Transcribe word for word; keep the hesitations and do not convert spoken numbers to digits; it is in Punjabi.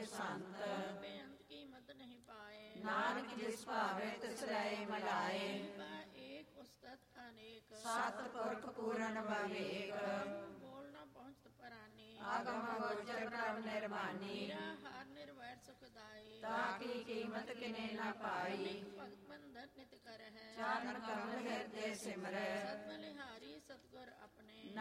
ਸੰਤ, ਬੇਅੰਤ ਕੀਮਤ ਨਹੀਂ ਪਾਏ। ਨਾਨਕ ਜਿਸ ਭਾਵੇ ਤਿਸ ਲੈ ਮਿਲਾਏ। ਏਕ ਉਸਤਤ ਅਨੇਕ, ਸਤਿਪੁਰਖ ਪੂਰਨ ਵਿਵੇਕ। ਬੋਲ ਨਾ ਪਹੁੰਚਤ ਪਰਾਨੀ, ਆਗਮ ਗੋਚਰ ਪ੍ਰਭ ਨਿਰਮਾਨੀ। ਨਿਰਾਹਾਰ ਨਿਰਵੈਰ ਸੁਖਦਾਈ, ਤਾਕੀ ਕੀਮਤ ਕਿਨੇ ਨਾ ਪਾਈ। ਭਗਤ ਬੰਧਨ ਨਿਤ ਕਰਹਿ, ਚਰਨ ਕਮਲ ਹਿਰਦੇ ਸਿਮਰੈ। ਸਤ ਬਲਿਹਾਰੀ ਸਤਿਗੁਰ ਆਪਣੇ।